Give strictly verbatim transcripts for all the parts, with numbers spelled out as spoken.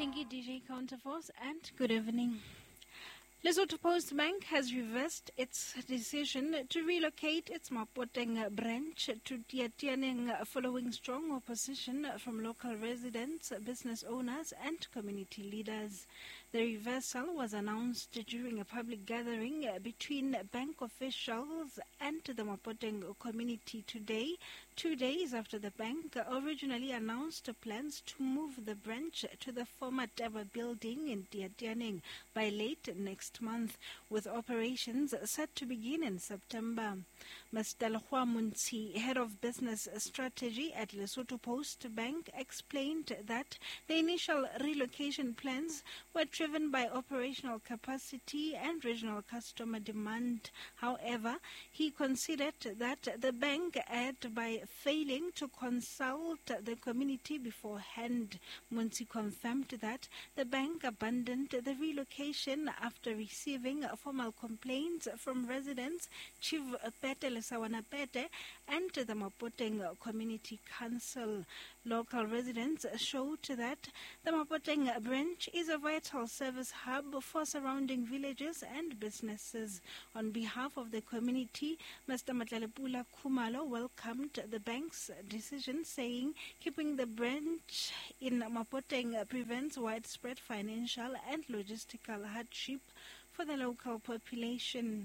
Thank you, D J Counterforce, and good evening. Lesotho Post Bank has reversed its decision to relocate its Mapoteng branch to Tiatianeng following strong opposition from local residents, business owners, and community leaders. The reversal was announced during a public gathering between bank officials and the Mapoteng community today, two days after the bank originally announced plans to move the branch to the former Taba building in Tiatianeng by late next month, with operations set to begin in September. Mister Lehua Muntsi, head of business strategy at Lesotho Post Bank, explained that the initial relocation plans were driven by operational capacity and regional customer demand. However, he considered that the bank erred by failing to consult the community beforehand. Muntsi confirmed that the bank abandoned the relocation after receiving formal complaints from residents, Chief Pete Lesawana Pete, and the Mapoteng Community Council. Local residents showed that the Mapoteng branch is a vital service hub for surrounding villages and businesses. On behalf of the community, Mister Matlalepula Kumalo welcomed the bank's decision, saying keeping the branch in Mapoteng prevents widespread financial and logistical hardship for the local population.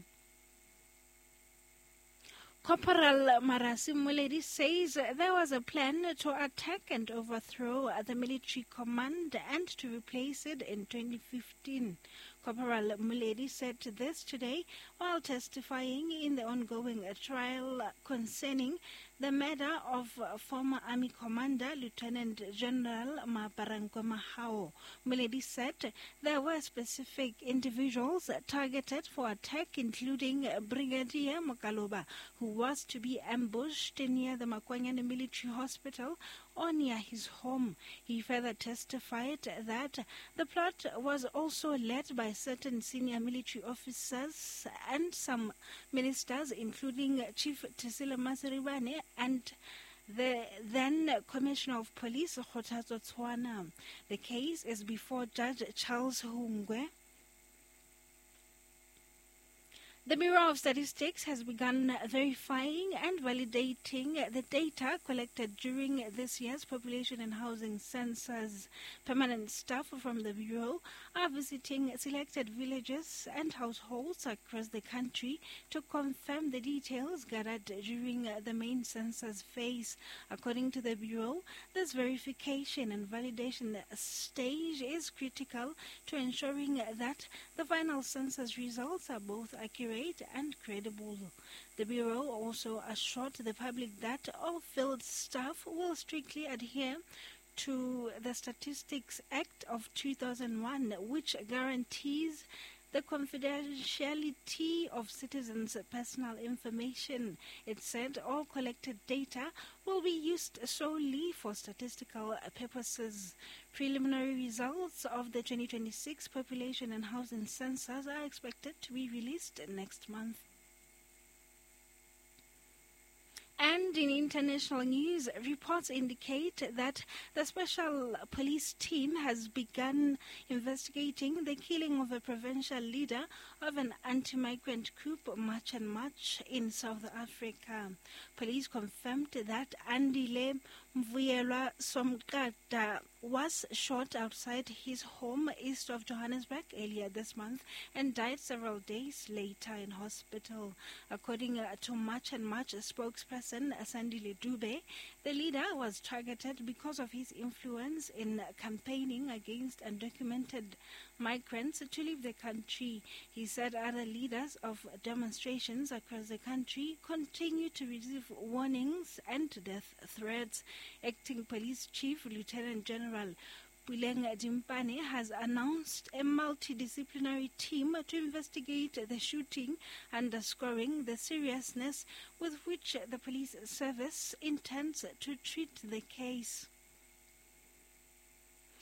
Corporal Marasi Muledi says there was a plan to attack and overthrow the military command and to replace it in twenty fifteen. Corporal Muledi said this today while testifying in the ongoing trial concerning the murder of former Army Commander Lieutenant General Maparangwe Mahao. Muledi said there were specific individuals targeted for attack, including Brigadier Mokaloba, who was to be ambushed near the Makwanyane Military Hospital or near his home. He further testified that the plot was also led by certain senior military officers and some ministers, including Chief Tesila Masiribane and the then Commissioner of Police, Kgothatso Tshwana. The case is before Judge Charles Hungwe. The Bureau of Statistics has begun verifying and validating the data collected during this year's population and housing census. Permanent staff from the Bureau are visiting selected villages and households across the country to confirm the details gathered during the main census phase. According to the Bureau, this verification and validation stage is critical to ensuring that the final census results are both accurate and credible. The Bureau also assured the public that all field staff will strictly adhere to the Statistics Act of two thousand one, which guarantees the confidentiality of citizens' personal information. It said all collected data will be used solely for statistical purposes. Preliminary results of the twenty twenty-six population and housing census are expected to be released next month. And in international news, reports indicate that the special police team has begun investigating the killing of a provincial leader of an anti-migrant coup, March and March, in South Africa. Police confirmed that Andile Mvuyelwa Somkata was shot outside his home east of Johannesburg earlier this month and died several days later in hospital. According to March and March spokesperson Sandile Dube, the leader was targeted because of his influence in campaigning against undocumented migrants to leave the country. He said other leaders of demonstrations across the country continue to receive warnings and death threats. Acting Police Chief Lieutenant General Puleng Dimpane has announced a multidisciplinary team to investigate the shooting, underscoring the seriousness with which the police service intends to treat the case.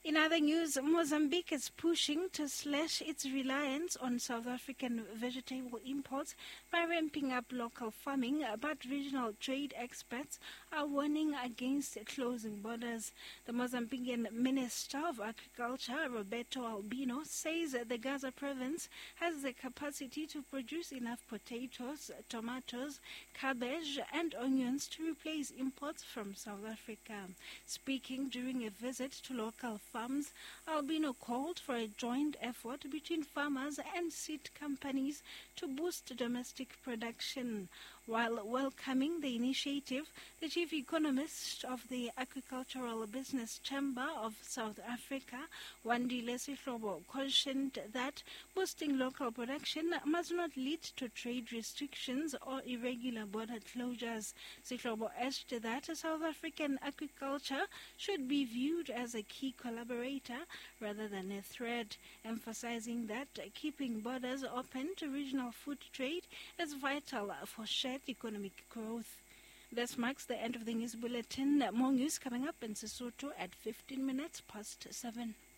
In other news, Mozambique is pushing to slash its reliance on South African vegetable imports by ramping up local farming, but regional trade experts are warning against closing borders. The Mozambican Minister of Agriculture, Roberto Albino, says the Gaza province has the capacity to produce enough potatoes, tomatoes, cabbage, and onions to replace imports from South Africa. Speaking during a visit to local farms, Albino called for a joint effort between farmers and seed companies to boost domestic production. While welcoming the initiative, the chief economist of the Agricultural Business Chamber of South Africa, Wandile Sihlobo, cautioned that boosting local production must not lead to trade restrictions or irregular border closures. Sihlobo urged that South African agriculture should be viewed as a key collaborator rather than a threat, emphasizing that keeping borders open to regional food trade is vital for shared economic growth. This marks the end of the news bulletin. More news coming up in Sesotho at fifteen minutes past seven.